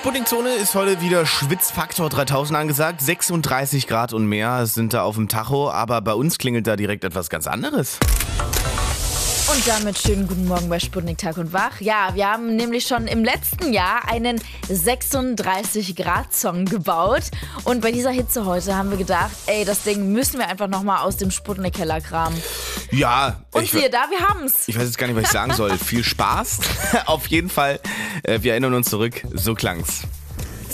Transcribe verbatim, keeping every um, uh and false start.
Puddingzone ist heute wieder Schwitzfaktor dreitausend angesagt. sechsunddreißig Grad und mehr sind da auf dem Tacho, aber bei uns klingelt da direkt etwas ganz anderes. Und damit schönen guten Morgen bei Sputnik Tag und Wach. Ja, wir haben nämlich schon im letzten Jahr einen sechsunddreißig Grad Song gebaut. Und bei dieser Hitze heute haben wir gedacht, ey, das Ding müssen wir einfach nochmal aus dem Sputnik-Keller kramen. Ja. Und ich, siehe da, wir haben's. Ich weiß jetzt gar nicht, was ich sagen soll. Viel Spaß. Auf jeden Fall, äh, wir erinnern uns zurück, so klang's.